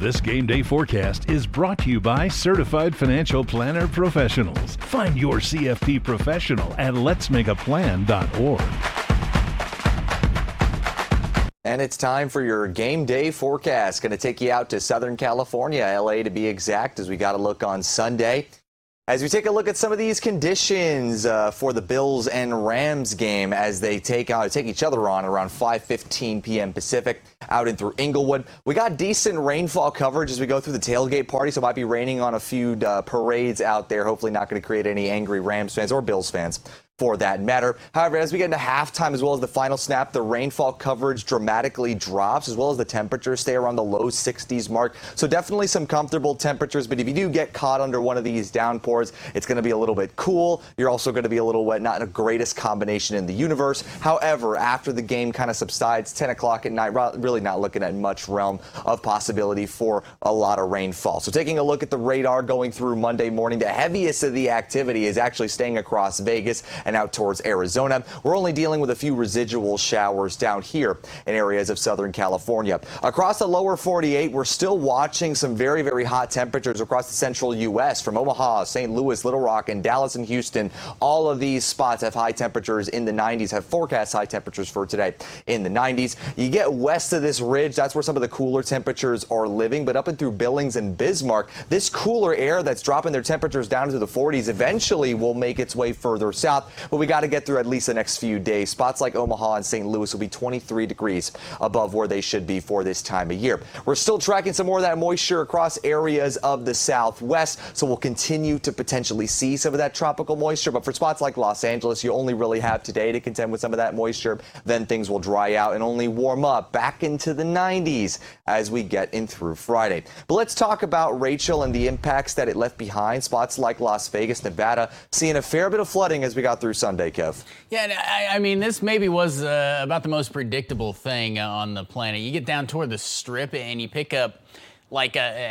This game day forecast is brought to you by Certified Financial Planner Professionals. Find your CFP professional at letsmakeaplan.org. And it's time for your game day forecast. Going to take you out to Southern California, LA to be exact, as we got a look on Sunday. As we take a look at some of these conditions for the Bills and Rams game as they take each other on around 5:15 p.m. Pacific out in through Inglewood. We got decent rainfall coverage as we go through the tailgate party, so it might be raining on a few parades out there. Hopefully not going to create any angry Rams fans or Bills fans for that matter. However, as we get into halftime as well as the final snap, the rainfall coverage dramatically drops as well as the temperatures stay around the low 60s mark. So definitely some comfortable temperatures, but if you do get caught under one of these downpours, it's going to be a little bit cool. You're also going to be a little wet, not the greatest combination in the universe. However, after the game kind of subsides, 10 o'clock at night, really not looking at much realm of possibility for a lot of rainfall. So taking a look at the radar going through Monday morning, the heaviest of the activity is actually staying across Vegas and out towards Arizona. We're only dealing with a few residual showers down here in areas of Southern California. Across the lower 48, we're still watching some very, very hot temperatures across the central U.S. from Omaha, St. Louis, Little Rock, and Dallas and Houston. All of these spots have high temperatures in the 90s, have forecast high temperatures for today in the 90s. You get west of this ridge, that's where some of the cooler temperatures are living, but up and through Billings and Bismarck, this cooler air that's dropping their temperatures down into the 40s eventually will make its way further south. But we got to get through at least the next few days. Spots like Omaha and St. Louis will be 23 degrees above where they should be for this time of year. We're still tracking some more of that moisture across areas of the southwest, so we'll continue to potentially see some of that tropical moisture. But for spots like Los Angeles, you only really have today to contend with some of that moisture. Then things will dry out and only warm up back into the 90s as we get in through Friday. But let's talk about Rachel and the impacts that it left behind. Spots like Las Vegas, Nevada, seeing a fair bit of flooding as we got through Sunday, Kev. Yeah, I mean, this maybe was about the most predictable thing on the planet. You get down toward the Strip and you pick up like a